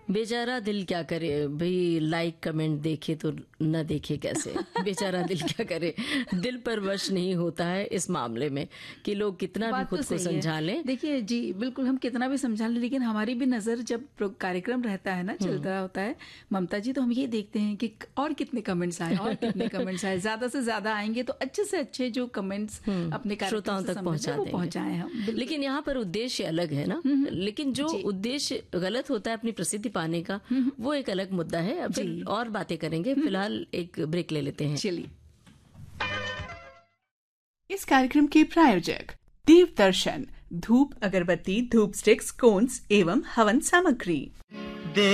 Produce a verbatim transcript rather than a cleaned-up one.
बेचारा दिल क्या करे भाई, लाइक कमेंट देखे तो न देखे कैसे। बेचारा दिल क्या करे, दिल पर वश नहीं होता है इस मामले में कि लोग कितना भी खुद को समझा लें। देखिए जी, बिल्कुल हम कितना भी समझा लें, लेकिन हमारी भी नजर जब कार्यक्रम रहता है ना, चलता होता है ममता जी, तो हम ये देखते हैं कि और कितने कमेंट्स आए और कितने कमेंट्स आए। ज्यादा से ज्यादा आएंगे तो अच्छे से अच्छे जो कमेंट्स अपने श्रोताओं तक पहुंचा देंगे, पहुंचाए हम। लेकिन यहाँ पर उद्देश्य अलग है ना। लेकिन जो उद्देश्य गलत होता है अपनी प्रसिद्धि पाने का, वो एक अलग मुद्दा है। अब फिर और बातें करेंगे, फिलहाल एक ब्रेक ले लेते हैं। चलिए। इस कार्यक्रम के प्रायोजक देव दर्शन, धूप अगरबत्ती, धूप स्टिक्स, कोन्स एवं हवन सामग्री।